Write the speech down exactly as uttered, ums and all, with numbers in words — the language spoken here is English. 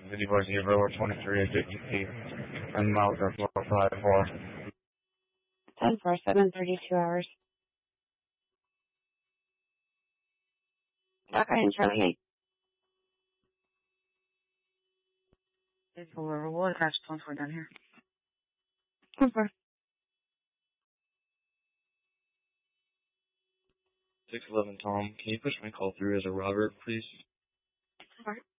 City Boys Zero twenty-three at fifty feet. And Mountain four five four. ten four seven, thirty-two hours. Okay, and Charlie eight. We'll, we'll attach ten four down here. ten four. six eleven Tom, can you push my call through as a Robert, please? Robert.